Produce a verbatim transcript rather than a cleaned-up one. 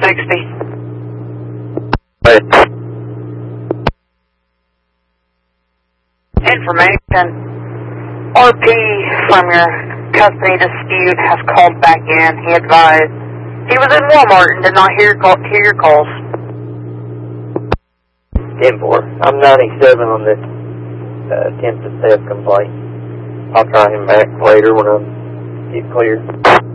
sixty. Right. Information. R P from your custody dispute has called back in. He advised he was in Walmart and did not hear, call, hear your calls. ten four. I'm ninety-seven on this uh, attempted theft complaint. I'll try him back later when I get cleared.